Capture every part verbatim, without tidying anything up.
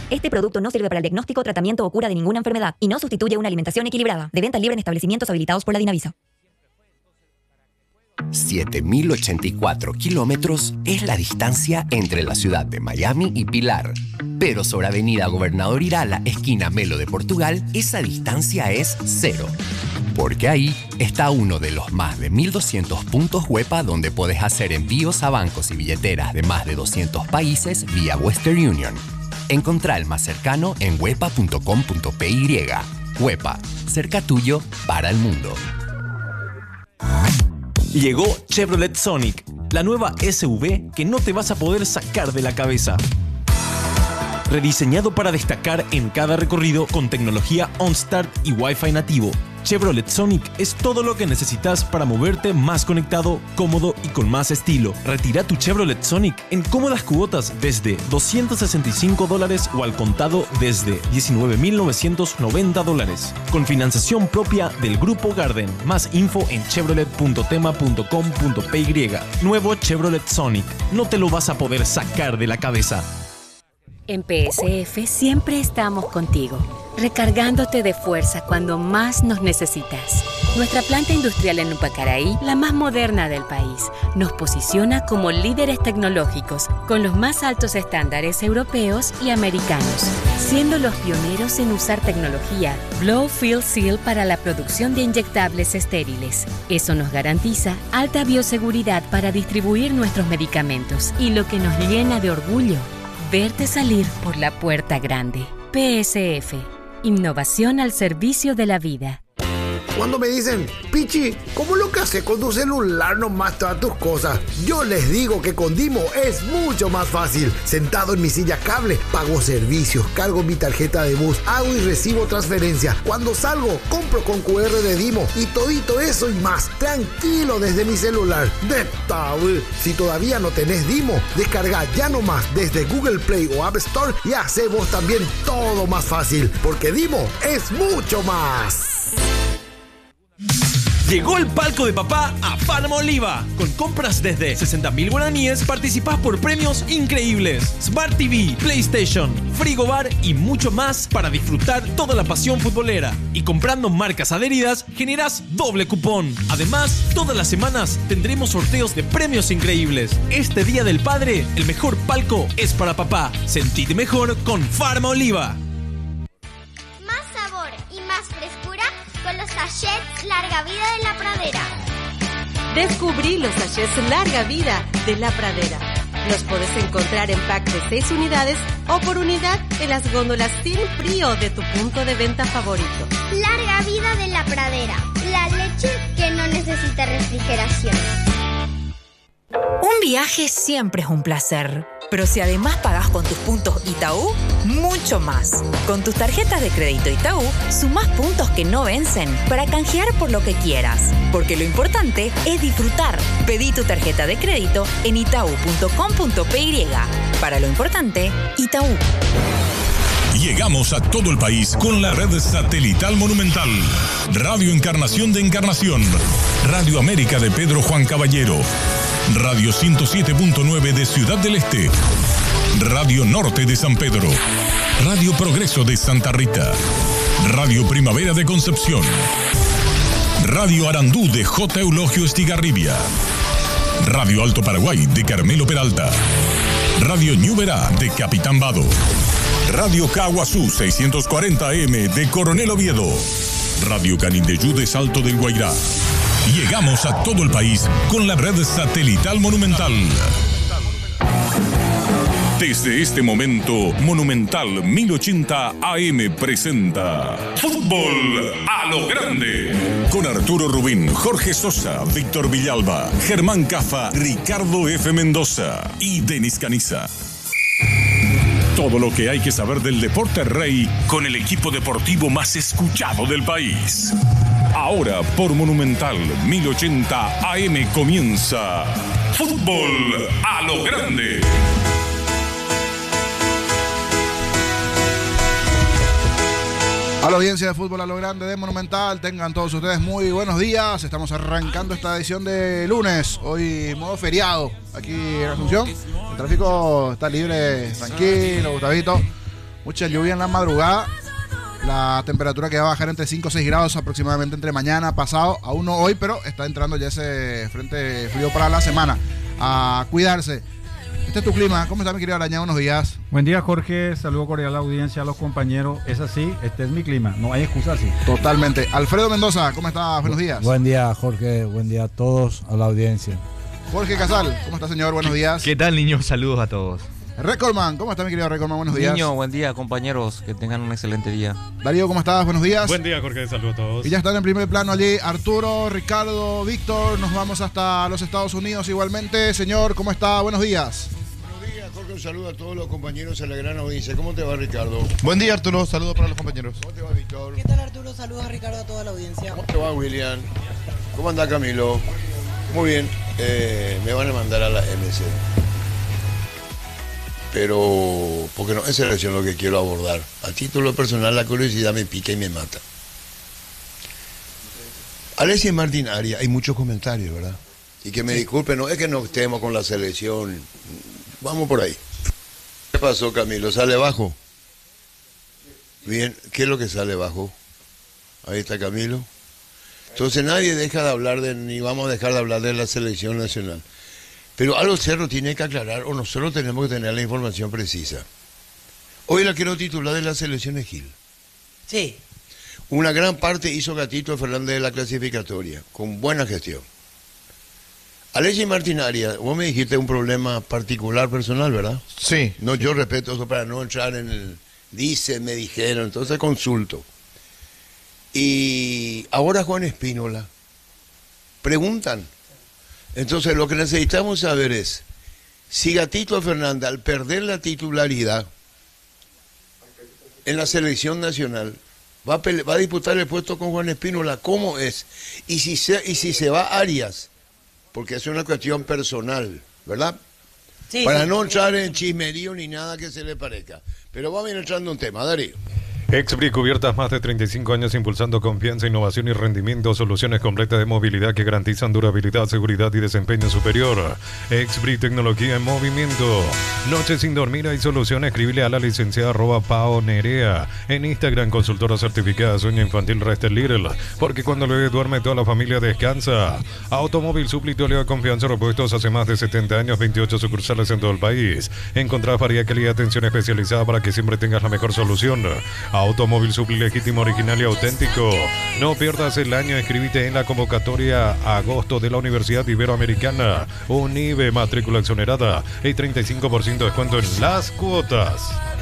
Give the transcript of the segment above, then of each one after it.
Este producto no sirve para el diagnóstico, tratamiento o cura de ninguna enfermedad y no sustituye una alimentación equilibrada. De venta libre en establecimientos habilitados por la Dinavisa. siete mil ochenta y cuatro kilómetros es la distancia entre la ciudad de Miami y Pilar. Pero sobre Avenida Gobernador Irala, esquina Melo de Portugal, esa distancia es cero. Porque ahí está uno de los más de mil doscientos puntos Huepa donde puedes hacer envíos a bancos y billeteras de más de doscientos países vía Western Union. Encontrá el más cercano en huepa punto com punto p y. Huepa, cerca tuyo para el mundo. Llegó Chevrolet Sonic, la nueva S U V que no te vas a poder sacar de la cabeza. Rediseñado para destacar en cada recorrido con tecnología OnStart y Wi-Fi nativo, Chevrolet Sonic es todo lo que necesitas para moverte más conectado, cómodo y con más estilo. Retira tu Chevrolet Sonic en cómodas cuotas desde doscientos sesenta y cinco dólares o al contado desde diecinueve mil novecientos noventa dólares. Con financiación propia del Grupo Garden. Más info en chevrolet punto tema punto com punto p y. Nuevo Chevrolet Sonic. No te lo vas a poder sacar de la cabeza. En P S F siempre estamos contigo, recargándote de fuerza cuando más nos necesitas. Nuestra planta industrial en Upacaraí, la más moderna del país, nos posiciona como líderes tecnológicos con los más altos estándares europeos y americanos, siendo los pioneros en usar tecnología Blow Fill Seal para la producción de inyectables estériles. Eso nos garantiza alta bioseguridad para distribuir nuestros medicamentos y lo que nos llena de orgullo, verte salir por la puerta grande. P S F. Innovación al servicio de la vida. Cuando me dicen, Pichi, ¿cómo lo que haces con tu celular nomás todas tus cosas? Yo les digo que con Dimo es mucho más fácil. Sentado en mi silla cable, pago servicios, cargo mi tarjeta de bus, hago y recibo transferencia. Cuando salgo, compro con cu erre de Dimo y todito eso y más. Tranquilo desde mi celular. De tabú. Si todavía no tenés Dimo, descarga ya nomás desde Google Play o App Store y hace vos también todo más fácil. Porque Dimo es mucho más. Llegó el palco de papá a Palmoliva. Con compras desde sesenta mil guaraníes participás por premios increíbles. Smart T V, PlayStation, frigobar y mucho más para disfrutar toda la pasión futbolera. Y comprando marcas adheridas generás doble cupón. Además, todas las semanas tendremos sorteos de premios increíbles. Este Día del Padre, el mejor palco es para papá. Sentite mejor con Farmaoliva. Más sabor y más frescura con los sachets Larga Vida de la Pradera. Descubrí los sachets Larga Vida de la Pradera. Los podés encontrar en pack de seis unidades o por unidad en las góndolas sin frío de tu punto de venta favorito. Larga Vida de la Pradera. La leche que no necesita refrigeración. Un viaje siempre es un placer, pero si además pagás con tus puntos Itaú, mucho más. Con tus tarjetas de crédito Itaú, sumás puntos que no vencen para canjear por lo que quieras. Porque lo importante es disfrutar. Pedí tu tarjeta de crédito en itaú punto com punto p y. Para lo importante, Itaú. Llegamos a todo el país con la red satelital Monumental. Radio Encarnación de Encarnación. Radio América de Pedro Juan Caballero. Radio ciento siete punto nueve de Ciudad del Este. Radio Norte de San Pedro. Radio Progreso de Santa Rita. Radio Primavera de Concepción. Radio Arandú de J. Eulogio Estigarribia. Radio Alto Paraguay de Carmelo Peralta. Radio Ñuberá de Capitán Vado. Radio Caguazú seiscientos cuarenta A M de Coronel Oviedo. Radio Canindeyú de Salto del Guairá. Llegamos a todo el país con la red satelital Monumental. Desde este momento, Monumental mil ochenta A M presenta Fútbol a lo Grande. Con Arturo Rubín, Jorge Sosa, Víctor Villalba, Germán Cafa, Ricardo F. Mendoza y Denis Caniza. Todo lo que hay que saber del deporte rey con el equipo deportivo más escuchado del país. Ahora por Monumental mil ochenta A M comienza Fútbol a lo Grande. A la audiencia de Fútbol a lo Grande de Monumental, tengan todos ustedes muy buenos días. Estamos arrancando esta edición de lunes, hoy modo feriado aquí en Asunción. El tráfico está libre, tranquilo, Gustavito. mucha lluvia en la madrugada. La temperatura que va a bajar entre cinco o seis grados aproximadamente entre mañana, pasado, aún no hoy, pero está entrando ya ese frente frío para la semana. A cuidarse. Este es tu clima. ¿Cómo está, mi querido Araña? Buenos días. Buen día, Jorge. Saludo cordial a la audiencia, a los compañeros. Es así, este es mi clima. No hay excusa así. Totalmente. Alfredo Mendoza, ¿cómo estás? Buenos días. Buen día, Jorge. Buen día a todos, a la audiencia. Jorge Casal, ¿cómo está, señor? Buenos días. ¿Qué tal, niños? Saludos a todos. Recordman, ¿cómo está, mi querido Recordman? Buenos días. Niño, buen día, compañeros. Que tengan un excelente día. Darío, ¿cómo estás? Buenos días. Buen día, Jorge. Saludos a todos. Y ya están en primer plano allí Arturo, Ricardo, Víctor. Nos vamos hasta los Estados Unidos igualmente. Señor, ¿cómo está? Buenos días. Buenos días, Jorge. Un saludo a todos los compañeros en la gran audiencia. ¿Cómo te va, Ricardo? Buen día, Arturo. Saludos para los compañeros. ¿Cómo te va, Víctor? ¿Qué tal, Arturo? Saludos a Ricardo, a toda la audiencia. ¿Cómo te va, William? ¿Cómo anda, Camilo? Muy bien. Eh, me van a mandar a la M C. Pero, porque no es selección lo que quiero abordar. A título personal, la curiosidad me pica y me mata. Alexis Martín Arias, hay muchos comentarios, ¿verdad? Y que me sí. disculpen, no es que no estemos con la selección. Vamos por ahí. ¿Qué pasó, Camilo? ¿Sale bajo? Bien, ¿qué es lo que sale bajo? Ahí está Camilo. Entonces nadie deja de hablar de, ni vamos a dejar de hablar de la selección nacional. Pero algo Cerro tiene que aclarar, o nosotros tenemos que tener la información precisa. Hoy la quiero titular de la selección de Gil. Sí. Una gran parte hizo Gatito Fernández de la clasificatoria, con buena gestión. Alexis Martín Arias, vos me dijiste un problema particular personal, ¿verdad? Sí. No, yo respeto eso para no entrar en el... Dice, me dijeron, entonces consulto. Y ahora Juan Espínola. Preguntan. Entonces lo que necesitamos saber es si Gatito Fernández al perder la titularidad en la selección nacional va a, pele- va a disputar el puesto con Juan Espínola, ¿cómo es? Y si se, y si se va Arias, porque es una cuestión personal, ¿verdad? Sí, Para sí. no entrar en chismerío ni nada que se le parezca. Pero vamos a ir entrando en un tema, Darío. Expri Cubiertas, más de treinta y cinco años impulsando confianza, innovación y rendimiento, soluciones completas de movilidad que garantizan durabilidad, seguridad y desempeño superior. Expri Tecnología en movimiento. Noche sin dormir hay solución. Escribile a la licenciada arroba Pao Nerea. En Instagram, consultora certificada Sueño Infantil Rester Little. Porque cuando el bebé duerme, toda la familia descansa. Automóvil Suplitorio de Confianza, repuestos hace más de setenta años, veintiocho sucursales en todo el país. Encontrás variedad, calidad, atención especializada para que siempre tengas la mejor solución. Automóvil Supli legítimo, original y auténtico. No pierdas el año, escribite en la convocatoria agosto de la Universidad Iberoamericana. UNIBE, matrícula exonerada y treinta y cinco por ciento de descuento en las cuotas.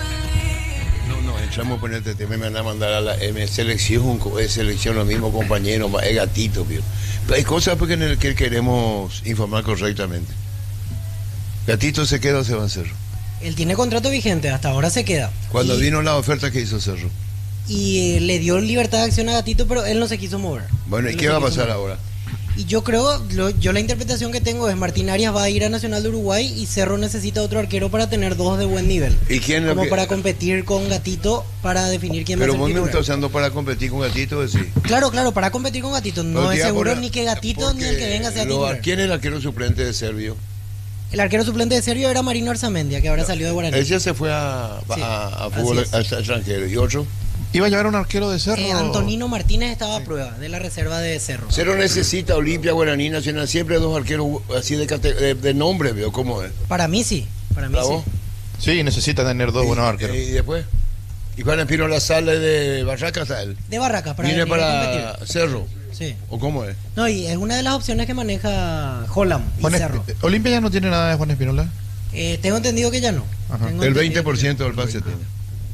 No, no, entramos por este tema y me van a mandar a la M. Selección, es selección, los mismos compañeros, es Gatito, pero hay cosas porque en el que queremos informar correctamente. ¿Gatito se queda o se va a hacer? Él tiene contrato vigente, hasta ahora se queda. Cuando y, vino la oferta que hizo Cerro. Y eh, le dio libertad de acción a Gatito, pero él no se quiso mover. Bueno, ¿y él qué no va a quiso pasar mover. ahora? Y yo creo, lo, yo la interpretación que tengo es Martín Arias va a ir a Nacional de Uruguay y Cerro necesita otro arquero para tener dos de buen nivel. ¿Y quién Como lo que... para competir con Gatito, para definir quién va a Pero ser vos me titular. estás usando para competir con Gatito, decís. Claro, claro, para competir con Gatito. No Porque es seguro ahora- ni que Gatito ni el que venga sea lo- titular. ¿Quién es el arquero suplente de Servio? El arquero suplente de Serbia era Marino Arzamendia, que ahora salió de Guaraní. Ese se fue a, Sí, a, a fútbol así es. extranjero. ¿Y otro? Iba a llevar un arquero de Cerro. Eh, Antonino Martínez estaba a prueba de la reserva de Cerro. Cerro necesita Olimpia, Guaraní, Nacional, siempre dos arqueros así de, cate- de, de nombre, veo cómo es. Para mí sí, para mí ¿Para sí. vos? Sí, necesita tener dos Y- buenos arqueros. ¿Y después? ¿Y Juan Espino la sale de Barracas hasta él? De Barracas, para ¿Viene venir a para competir. Cerro? Sí. ¿O cómo es? No, y es una de las opciones que maneja Holland y Juan Cerro. Esp- Olimpia ya no tiene nada de Juan Espinola. Eh, tengo entendido que ya no. Ajá. Tengo El entendido veinte por que- ciento del pase tiene.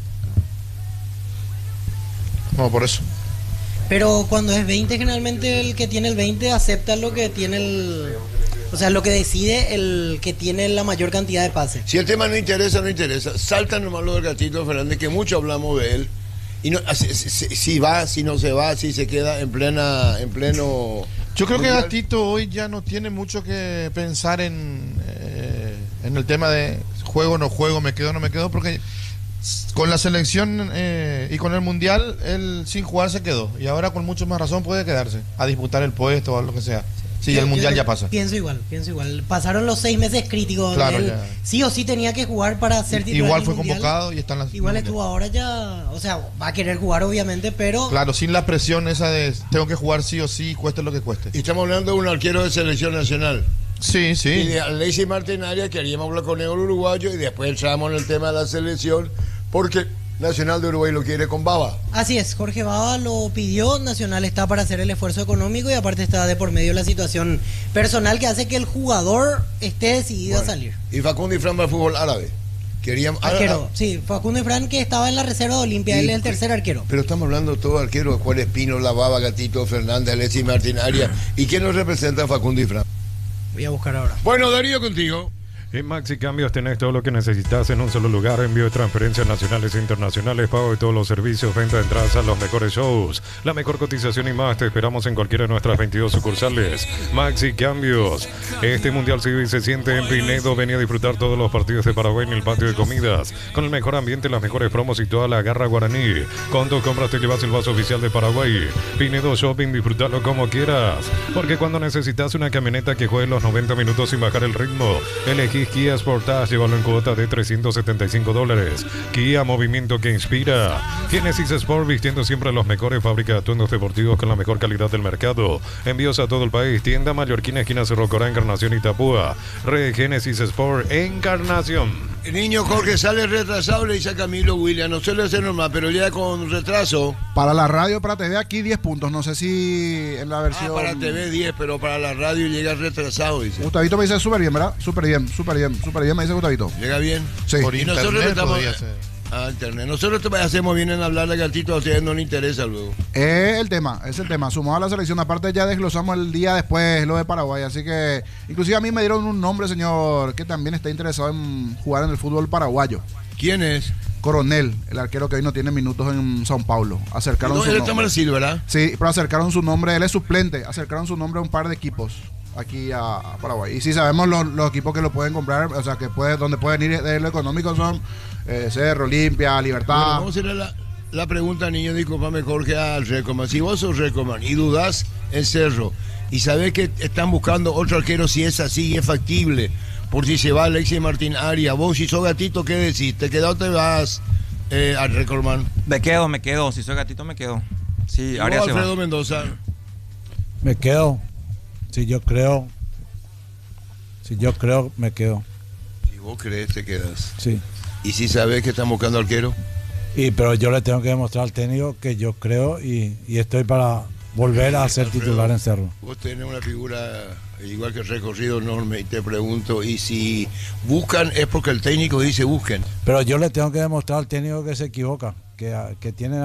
No, por eso. Pero cuando es veinte, generalmente el que tiene el veinte acepta lo que tiene el... O sea, lo que decide el que tiene la mayor cantidad de pases. Si el tema no interesa, no interesa. Salta nomás lo del Gatito Fernández, que mucho hablamos de él. Y no, si, si- si va, si no se va, si se queda en plena, en pleno. Yo creo que mundial. Gatito hoy ya no tiene mucho que pensar en, eh, en el tema de juego o no juego, me quedo o no me quedo, porque con la selección eh, y con el mundial, él sin jugar se quedó. Y ahora con mucho más razón puede quedarse a disputar el puesto o lo que sea. Sí, Yo- el Mundial yo ya pasa. Pienso igual, pienso igual. Pasaron los seis meses críticos. Claro, donde él ya. sí o sí tenía que jugar para ser titular. Igual en fue el Mundial. convocado y está en la... Igual estuvo ahora ya, o sea, va a querer jugar obviamente, pero Claro, sin la presión esa de tengo que jugar sí o sí, cueste lo que cueste. Y estamos hablando de un arquero de selección nacional. Sí, sí. Y de Alexis Martín Arias queríamos hablar con el uruguayo y después entramos en el tema de la selección porque Nacional de Uruguay lo quiere con Baba. así es, Jorge Baba lo pidió, Nacional está para hacer el esfuerzo económico y aparte está de por medio la situación personal que hace que el jugador esté decidido Bueno, a salir. Y Facundo y Fran va al fútbol árabe. Queríamos, Arquero, sí, Facundo Ifrán que estaba en la reserva de Olimpia, Y- él es el tercer arquero. Pero estamos hablando de todo arquero, Juan Espino, La Baba, Gatito, Fernández, Alexis Martín Arias. ¿Y quién nos representa a Facundo y Fran? Voy a buscar ahora. Bueno, Darío, contigo. En Maxi Cambios tenés todo lo que necesitas en un solo lugar. Envío de transferencias nacionales e internacionales, pago de todos los servicios, venta de entradas a los mejores shows, la mejor cotización y más. Te esperamos en cualquiera de nuestras veintidós sucursales. Maxi Cambios. Este Mundial se vive y se siente en Pinedo. Vení a disfrutar todos los partidos de Paraguay en el patio de comidas. Con el mejor ambiente, las mejores promos y toda la garra guaraní. Con tus compras te llevas el vaso oficial de Paraguay. Pinedo Shopping, disfrutarlo como quieras. Porque cuando necesitas una camioneta que juegue los noventa minutos sin bajar el ritmo, elegí Kia Sportage, llévalo en cuota de trescientos setenta y cinco dólares. Kia, movimiento que inspira. Genesis Sport, vistiendo siempre los mejores, fábrica de atuendos deportivos con la mejor calidad del mercado. Envíos a todo el país. Tienda Mallorquina, esquina Cerro Corá, Encarnación y Tapúa. Red Genesis Sport, Encarnación. El niño Jorge sale retrasado, le dice a Camilo William. No suele ser normal, pero ya con retraso. Para la radio, para T V, aquí diez puntos. No sé si en la versión. Ah, para T V diez, pero para la radio llega retrasado, dice. Gustavito me dice súper bien, ¿verdad? Súper bien, súper bien, súper bien, me dice Gustavito. ¿Llega bien? Sí. Por y nosotros internet estamos. podría ser. Ah, internet. Nosotros te- hacemos bien en hablar a Gatito, a ustedes no les interesa luego. Es el tema, es el tema. Sumado a la selección, aparte ya desglosamos el día después lo de Paraguay. Así que, inclusive a mí me dieron un nombre, señor, que también está interesado en jugar en el fútbol paraguayo. ¿Quién es? Coronel, el arquero que hoy no tiene minutos en São Paulo. Acercaron No, su él nombre. está en Brasil, ¿verdad? Sí, pero acercaron su nombre, él es suplente. Acercaron su nombre a un par de equipos aquí a, a Paraguay. Y sí sabemos los, los equipos que lo pueden comprar, o sea, que puede, donde pueden ir de lo económico son eh, Cerro, Olimpia, Libertad. Bueno, vamos a hacer la, la pregunta, niño, disculpame, Jorge, al Recoman. Si vos sos Recoman y dudás en Cerro y sabés que están buscando otro arquero, si es así y es factible, por si se va Alexis Martín Arias, vos si sos Gatito, ¿qué decís? ¿Te quedás o te vas eh, al Recoman? Me quedo, me quedo. Si soy Gatito, me quedo. Sí, ¿Y vos, Arias se va. Alfredo Mendoza? Me quedo. Si yo creo. Si yo creo, me quedo. Si vos crees, te quedas. Sí. ¿Y si sabés que están buscando arquero? Y pero yo le tengo que demostrar al técnico que yo creo y, y estoy para volver a ser Alfredo, titular en Cerro. Vos tenés una figura igual que recorrido enorme y te pregunto, y si buscan es porque el técnico dice busquen. Pero yo le tengo que demostrar al técnico que se equivoca, que, que tiene